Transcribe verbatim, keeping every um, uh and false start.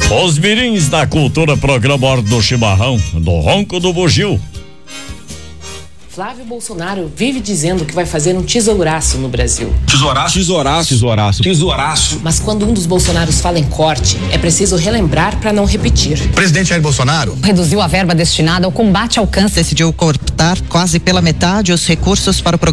Os mirins da cultura, programa Hora do Chimarrão, do Ronco do Bugio. Flávio Bolsonaro vive dizendo que vai fazer um tesouraço no Brasil. Tesouraço? Tesouraço. Tesouraço. Tesouraço. Mas quando um dos Bolsonaros fala em corte, é preciso relembrar para não repetir. O presidente Jair Bolsonaro reduziu a verba destinada ao combate ao câncer. Decidiu cortar quase pela metade os recursos para o programa